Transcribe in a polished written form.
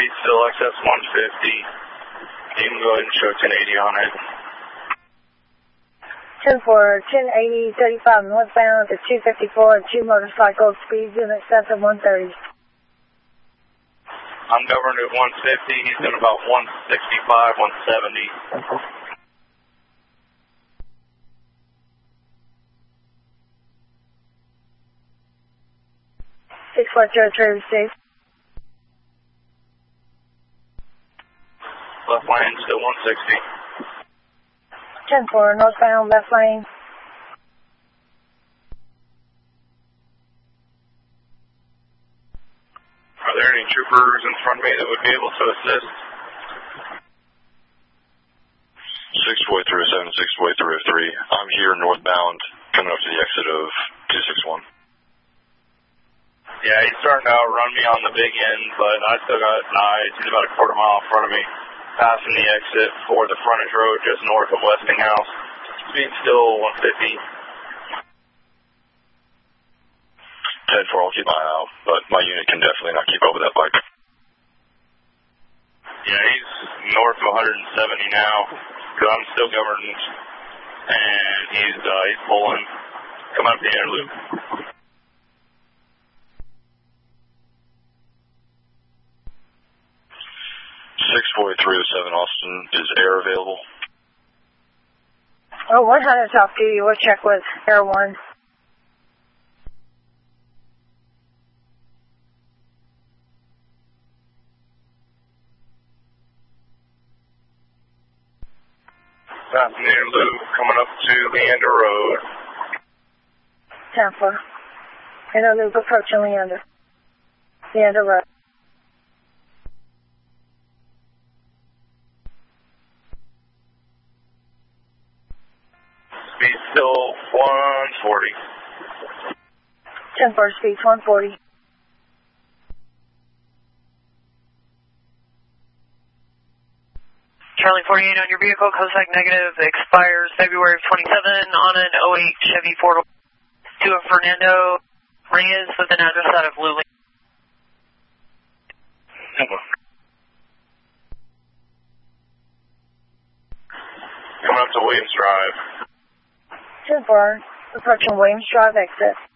Speed still excess 150. You can go ahead and show 1080 on it. 10-4, 1080, 35 northbound to 254, 2 motorcycles, speeds in excess of 130. I'm governed at 150. He's doing about 165, 170. 6403 received. Left lane still 160. 10-4, northbound, left lane. Are there any troopers in front of me that would be able to assist? 64307, 64303. I'm here northbound, coming up to the exit of 261. Yeah, he's starting to outrun me on the big end, but I still got eyes. He's about a quarter mile in front of me, passing the exit for the frontage road just north of Westinghouse. Speed still 150. 10-4, I'll keep my eye out, but my unit can definitely not keep up with that bike. Yeah, he's north of 170 now, because I'm still governed, and he's pulling, coming up the inner loop. 64307 Austin, is air available? Oh, we're trying to talk to you. We'll check with Air 1. That's the inner loop, coming up to Leander Road. 10-4. Inner loop approaching Leander. Leander Road. Speed still 140. 10-4, speed 140. Charlie 48 on your vehicle, Cossack negative, expires February of 27 on an 08 Chevy 4 to a Fernando Reyes with an address out of Lily. Coming up to Williams Drive. 10-4, approaching Williams Drive exit.